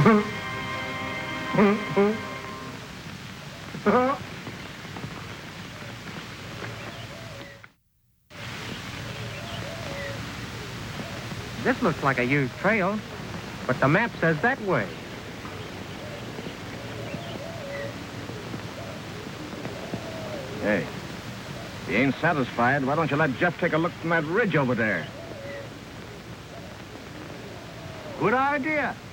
This looks like a used trail, but the map says that way. Hey, if you ain't satisfied, why don't you let Jeff take a look from that ridge over there? Good idea.